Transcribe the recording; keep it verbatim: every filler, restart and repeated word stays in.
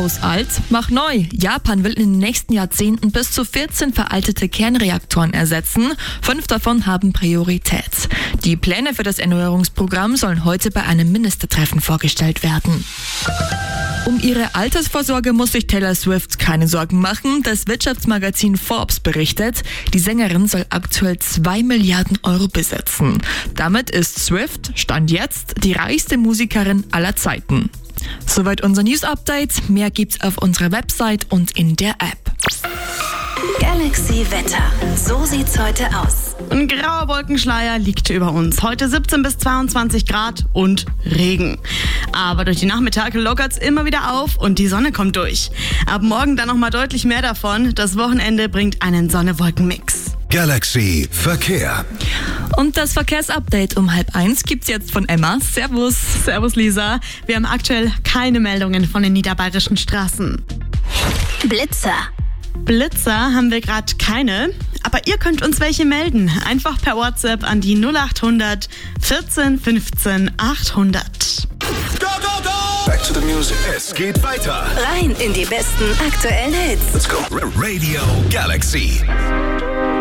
aus alt, mach neu. Japan will in den nächsten Jahrzehnten bis zu vierzehn veraltete Kernreaktoren ersetzen. Fünf davon haben Priorität. Die Pläne für das Erneuerungsprogramm sollen heute bei einem Ministertreffen vorgestellt werden. Um ihre Altersvorsorge muss sich Taylor Swift keine Sorgen machen. Das Wirtschaftsmagazin Forbes berichtet, die Sängerin soll aktuell zwei Milliarden Euro besitzen. Damit ist Swift, Stand jetzt, die reichste Musikerin aller Zeiten. Soweit unser News-Update. Mehr gibt's auf unserer Website und in der App. Galaxy Wetter. So sieht's heute aus. Ein grauer Wolkenschleier liegt über uns. Heute siebzehn bis zweiundzwanzig Grad und Regen. Aber durch die Nachmittage lockert's immer wieder auf und die Sonne kommt durch. Ab morgen dann nochmal deutlich mehr davon. Das Wochenende bringt einen Sonne-Wolken-Mix. Galaxy Verkehr. Und das Verkehrsupdate um halb eins gibt's jetzt von Emma. Servus. Servus Lisa. Wir haben aktuell keine Meldungen von den niederbayerischen Straßen. Blitzer. Blitzer haben wir gerade keine, aber ihr könnt uns welche melden. Einfach per WhatsApp an die null acht hundert vierzehn fünfzehn achthundert. Go, go, go! Back to the music. Es geht weiter. Rein in die besten aktuellen Hits. Let's go. Radio Galaxy.